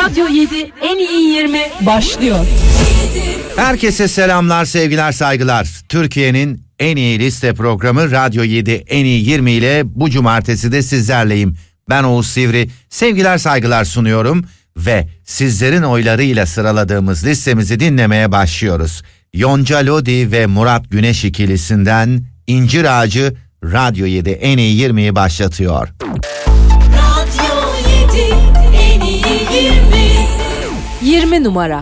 Radyo 7 en iyi 20 başlıyor. Herkese selamlar, sevgiler, saygılar. Türkiye'nin en iyi liste programı Radyo 7 en iyi 20 ile bu cumartesi de sizlerleyim. Ben Oğuz Sivri, sevgiler, saygılar sunuyorum ve sizlerin oylarıyla sıraladığımız listemizi dinlemeye başlıyoruz. Yonca Lodi ve Murat Güneş ikilisinden İncir Ağacı Radyo 7 en iyi 20'yi başlatıyor. Radyo 7 en iyi 20. 20 numara.